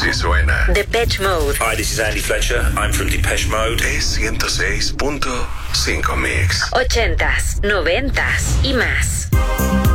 así suena. Depeche Mode. Hi, this is Andy Fletcher. I'm from Depeche Mode. Es 106.5 Mix. 80s, 90s y más.